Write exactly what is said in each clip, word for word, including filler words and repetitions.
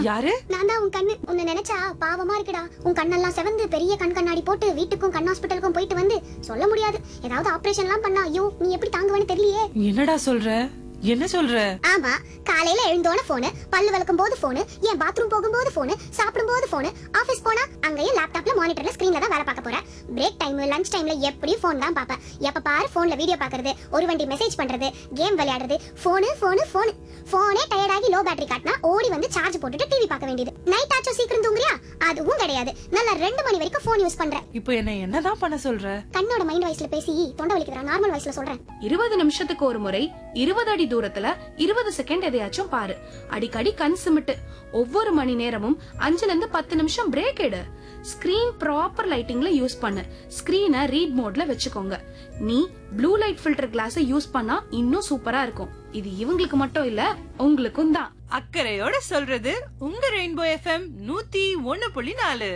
யாரு? நான் தான் உன் கண்ணு. உன்னை நினைச்சா பாவமா இருக்குடா. உன் கண்ணெல்லாம் செவந்து பெரிய கண் கண்ணாடி போட்டு வீட்டுக்கும் கண் ஹாஸ்பிட்டலுக்கும் போயிட்டு வந்து சொல்ல முடியாது. ஏதாவது ஆபரேஷன் எல்லாம் பண்ணா ஐயோ நீ எப்படி தாங்குவேன்னு தெரியலையே. என்னடா சொல்ற? என்ன சொல்ற? ஆமா, காலையில எழுந்தோன போனு, பல்லு விளக்கும் போது போனு, ஏன் பாத்ரூம் போகும்போது போனு, சாப்பிடும் போது போனு, ஆபீஸ் போனா அங்கேயும் லேப்டாப்ல மானிட்டர்ல ஸ்கிரீன்ல தான் வேலை பார்க்க போறேன். பிரேக் டைம் லஞ்ச் டைம்ல எப்படியும் போன் தான் பாப்பேன். எப்ப பாரு போன்ல வீடியோ பாக்குறது, ஒரு வண்டி மெசேஜ் பண்றது, கேம் விளையாடுறது, போனு போனு போனு. போனே டயர்டாகி லோ பேட்டரி காட்டினா ஓடி வந்து சார்ஜ் போட்டுட்டு டிவி பார்க்க வேண்டியது. நைட் ஆச்சோ சீக்கிரம் தூங்குறியா? அதுவும் கிடையாது. நல்லா ரெண்டு மணி வரைக்கும் போன் யூஸ் பண்றேன். இப்போ என்ன என்னதான் பண்ண சொல்ற? கண்ணோட மைண்ட் வாய்ஸ்ல பேசி தொண்டை வலிக்குதுடா. நார்மல் வாய்ஸ்ல சொல்றேன். இருபது நிமிஷத்துக்கு ஒரு முறை இருபது அடி தூரத்துல இருபது செகண்ட் எதையாச்சும் பாரு. அடிக்கடி கண் சிமிட்டு. ஒவ்வொரு மணி நேரமும் அஞ்சுல இருந்து பத்து நிமிஷம் பிரேக் எடு. ஸ்கிரீன் ப்ராப்பர் லைட்டிங்ல யூஸ் பண்ணு. ஸ்கிரீனை ரீட் மோட்ல வச்சுக்கோங்க. நீ blue light filter class use பண்ணா இன்னும் சூப்பரா இருக்கும். இது இவங்களுக்கு மட்டும் இல்ல, உங்களுக்கும் தான். அக்கறையோட சொல்றது உங்க ரெயின்போ எஃப்எம் நூத்தி ஒன்னு புள்ளி நாலு.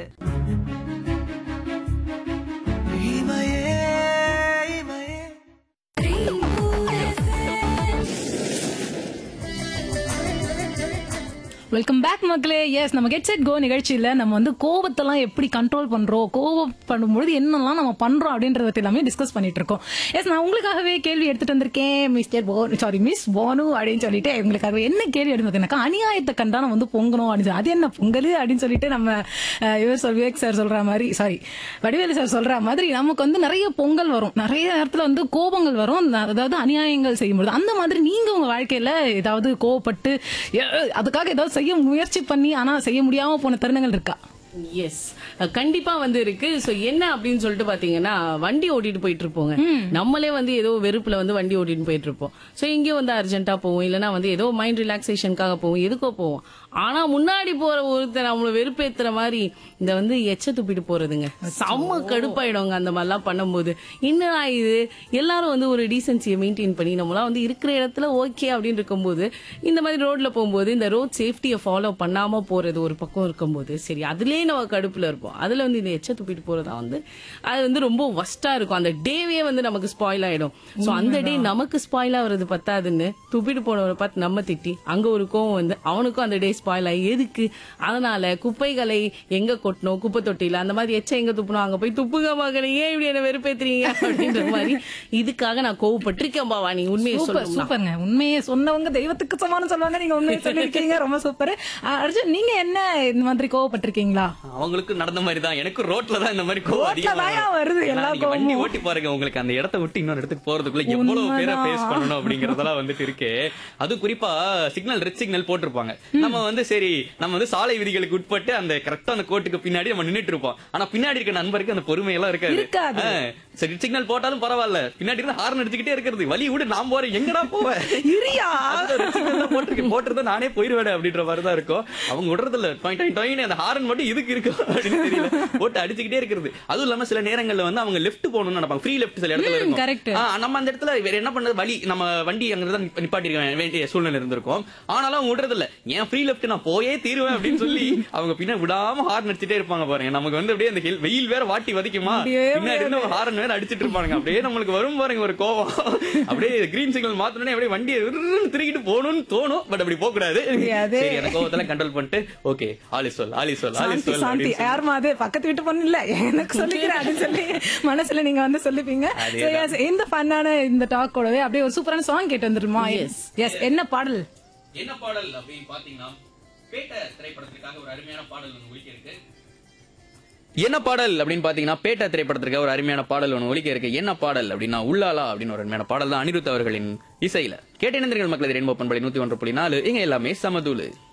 வெல்கம் பேக் மக்களே. எஸ், நம்ம கெட் செட் கோ நிகழ்ச்சியில நம்ம வந்து கோபத்தெல்லாம் எப்படி கண்ட்ரோல் பண்றோம், கோபம் பண்ணும்போது என்னெல்லாம் நம்ம பண்றோம் அப்படின்றத பத்தி எல்லாமே டிஸ்கஸ் பண்ணிட்டு இருக்கோம். எஸ், நான் உங்களுக்காகவே கேள்வி எடுத்துட்டு வந்திருக்கேன். மிஸ்டர் போனு சாரி மிஸ் போனு அப்படின்னு சொல்லிட்டு உங்களுக்காக என்ன கேள்வி எடுத்துருக்கேன், அநியாயத்தை கண்டா நம்ம வந்து பொங்கணும் அப்படின்னு. அது என்ன பொங்கல் அப்படின்னு சொல்லிட்டு நம்ம இவர் சொல் விவேக் சார் சொல்ற மாதிரி, சாரி வடிவேலு சார் சொல்ற மாதிரி நமக்கு வந்து நிறைய பொங்கல் வரும், நிறைய நேரத்துல வந்து கோபங்கள் வரும், அதாவது அநியாயங்கள் செய்யும்போது. அந்த மாதிரி நீங்க உங்க வாழ்க்கையில ஏதாவது கோவப்பட்டு அதுக்காக ஏதாவது செய்ய முயற்சி பண்ணி ஆனா செய்ய முடியாம போன தருணங்கள் இருக்கா? எஸ், கண்டிப்பா வந்து இருக்கு. சோ என்ன அப்படின்னு சொல்லிட்டு பாத்தீங்கன்னா, வண்டி ஓட்டிட்டு போயிட்டு இருப்போங்க. நம்மளே வந்து ஏதோ வெறுப்புல வந்து வண்டி ஓட்டிட்டு போயிட்டு இருப்போம். சோ இங்கேயும் வந்து அர்ஜென்ட்டா போவோம், இல்லைன்னா வந்து ஏதோ மைண்ட் ரிலாக்ஸேஷனுக்காக போவோம், எதுக்கோ போவோம். ஆனா முன்னாடி போற ஒருத்தர் நம்மள வெறுப்பேத்துற மாதிரி இந்த வந்து எச்ச துப்பிட்டு போறதுங்க, செம்ம கடுப்பாயிடுங்க அந்த மாதிரிலாம் பண்ணும்போது. என்னடா இது, எல்லாரும் வந்து ஒரு டீசென்சியை மெயின்டைன் பண்ணி நம்மளாம் வந்து இருக்கிற இடத்துல ஓகே அப்படின்னு இருக்கும்போது, இந்த மாதிரி ரோட்ல போகும்போது இந்த ரோட் சேஃப்டியை ஃபாலோ பண்ணாம போறது ஒரு பக்கம் இருக்கும்போது, சரி அதுலயே நம்ம கடுப்புல இருப்போம். அதுல வந்து இந்த எச்ச துப்பிட்டு போறதா வந்து அது வந்து ரொம்ப வஸ்டா இருக்கும். அந்த டேவே வந்து நமக்கு ஸ்பாயில் ஆயிடும். சோ அந்த டே நமக்கு ஸ்பாயில் ஆகுறது பத்தாதுன்னு துப்பிட்டு போனவரை பார்த்து நம்ம திட்டி அங்க ஒரு கோவம் வந்து அவனுக்கும் அந்த டே ஸ்பாயில் ஆகி எதுக்கு, அதனால குப்பைகளை எங்க கொட்டணும், குப்பை தொட்டில அந்த மாதிரி எச்ச எங்க துப்பணும், அங்க போய் துப்புங்க மகனே, ஏன் இப்படி என்ன வெறுப்பேத்துறீங்க அப்படின்ற மாதிரி. இதுக்காக நான் கோவப்பட்டிருக்கேன் பாவா. நீ உண்மையை சூப்பருங்க. உண்மையை சொன்னவங்க தெய்வத்துக்கு சமானம் சொல்லுவாங்க. நீங்க உண்மையை சொல்லிருக்கீங்க, ரொம்ப சூப்பர். அர்ஜுன், நீங்க என்ன இந்த மாதிரி கோவப்பட்டிருக்கீங்களா? அவங்களுக்கு நடந்த மாதிரி தான் எனக்கு ரோட்ல தான் இந்த மாதிரி கோவம் அதிகமா வருது. எல்லா வண்டி ஓட்டி பாருங்க, உங்களுக்கு அந்த இடத்த விட்டு இன்னொரு இடத்துக்கு போறதுக்குள்ள எவ்வளவு பேரை ஃபேஸ் பண்ணணும் அப்படிங்கறதெல்லாம் வந்துட்டு இருக்கு. அது குறிப்பா சிக்னல் ரெட் சிக்னல் போட்டிருப்பாங்க. நம்ம வந்து சரி நம்ம வந்து சாலை விதிகளுக்கு உட்பட்டு அந்த கரெக்டா அந்த கோட்டுக்கு பின்னாடி நம்ம நின்னுட்டு இருப்போம். ஆனா பின்னாடி இருக்க நண்பருக்கு அந்த பொறுமையெல்லாம் இருக்காது. சரி சிக்னல் போட்டாலும் பரவாயில்ல, பின்னாடி இருந்து ஹார்ன் அடிச்சுக்கிட்டே இருக்கிறது, வழி விடு நான் போறேன், எங்கடா போவேன் போட்டிருக்கேன் போட்டுருந்தா நானே போயிருவேன் அப்படின்ற மாதிரிதான் இருக்கும். அவங்க விடுறது இல்ல, அந்த ஹார்ன் மட்டும் இதுக்கு இருக்கு அப்படின்னு தெரியல, போட்டு அடிச்சுக்கிட்டே இருக்கிறது. அதுவும் இல்லாம சில நேரங்கள்ல வந்து அவங்க லெஃப்ட் போகணும்னு நினைப்பாங்க, ஃப்ரீ லெஃப்ட் சில இடத்துல இருக்கும். நம்ம அந்த இடத்துல வேற என்ன பண்றது, வழி நம்ம வண்டி அங்கதான் நிப்பாட்டி வேண்டிய சூழ்நிலை இருந்திருக்கும். ஆனாலும் அவங்க விடுறது இல்ல, ஏன் ஃப்ரீ லெஃப்ட் நான் போயே தீருவேன் அப்படின்னு சொல்லி அவங்க பின்னாடி விடாம ஹார்ன் அடிச்சுட்டே இருப்பாங்க. பாருங்க, நமக்கு வந்து அப்படியே அந்த வெயில் வேற வாட்டி வதிக்குமா, பின்னாடி இருந்து ஹார்ன் வேற அடிச்சிட்டு இருப்பாங்க. அப்படியே நம்மளுக்கு வரும் பாருங்க ஒரு கோவம். அப்படியே கிரீன் சிக்னல் மாத்தனே அப்படியே வண்டியை திருக்கிட்டு போகணும்னு தோணும். பட் அப்படி போக கூடாது. சரி, அந்த கோவத்தெல்லாம் கண்ட்ரோல் பண்ணிட்டு ஓகே ஆலி சொல் ஆலி சொல் ஆலி சொல் சாந்தி யாருமா அது பக்கத்து வீட்டு பொண்ணு இல்ல எனக்கு சொல்லிக்கிறேன் அப்படின்னு சொல்லி மனசுல நீங்க வந்து சொல்லிப்பீங்க. இந்த ஃபன்னான இந்த டாக் கூடவே அப்படியே ஒரு சூப்பரான சாங் கேட்டு வந்துருமா? எஸ், என்ன பாடல்? என்ன பாடல் அப்படின்னு பாத்தீங்கன்னா, பேட்ட திரைப்படத்திற்காக ஒரு அருமையான பாடல் ஒன்று ஒலிக்க இருக்கு. என்ன பாடல் அப்படின்னு பாத்தீங்கன்னா, பேட்ட திரைப்படத்திற்காக ஒரு அருமையான பாடல் ஒன்று ஒலிக்க இருக்கு. என்ன பாடல் அப்படின்னா, உள்ளாலா அப்படின்னு ஒரு அருமையான பாடல் தான் அனிருத் அவர்களின் இசையில. கேட்டு இணைந்தீர்கள் மக்கள், ரெயின்போ பண்பலை நூத்தி ஒன்று புள்ளி நாலு. இங்க எல்லாமே சமதூளு.